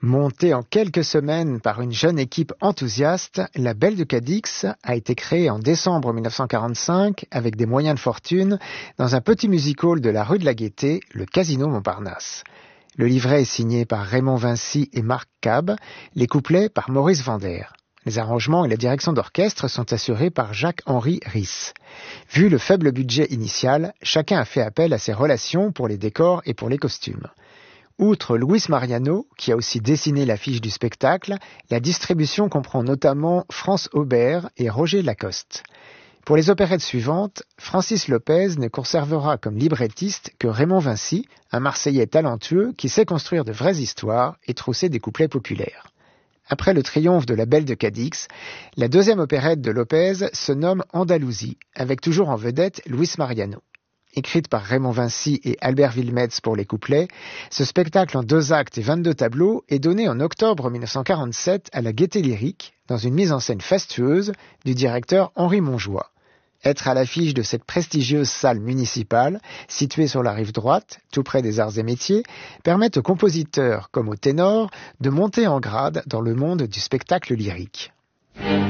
Montée en quelques semaines par une jeune équipe enthousiaste, La Belle de Cadix a été créée en décembre 1945 avec des moyens de fortune dans un petit music-hall de la rue de la Gaîté, le Casino Montparnasse. Le livret est signé par Raymond Vincy et Marc Cab, les couplets par Maurice Vander. Les arrangements et la direction d'orchestre sont assurés par Jacques-Henri Ris. Vu le faible budget initial, chacun a fait appel à ses relations pour les décors et pour les costumes. Outre Luis Mariano, qui a aussi dessiné l'affiche du spectacle, la distribution comprend notamment France Aubert et Roger Lacoste. Pour les opérettes suivantes, Francis Lopez ne conservera comme librettiste que Raymond Vincy, un Marseillais talentueux qui sait construire de vraies histoires et trousser des couplets populaires. Après le triomphe de La Belle de Cadix, la deuxième opérette de Lopez se nomme Andalousie, avec toujours en vedette Luis Mariano. Écrite par Raymond Vincy et Albert Wilmetz pour les couplets, ce spectacle en 2 actes et 22 tableaux est donné en octobre 1947 à la Gaîté Lyrique, dans une mise en scène fastueuse du directeur Henri Montjoie. Être à l'affiche de cette prestigieuse salle municipale, située sur la rive droite, tout près des arts et métiers, permet aux compositeurs comme aux ténors de monter en grade dans le monde du spectacle lyrique.